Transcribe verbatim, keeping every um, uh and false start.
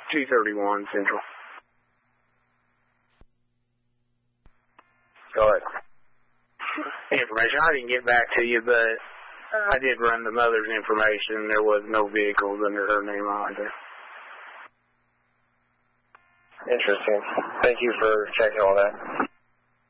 two thirty-one Central. Go ahead. Information. I didn't get back to you, but uh, I did run the mother's information. There was no vehicles under her name on there. Interesting. Thank you for checking all that.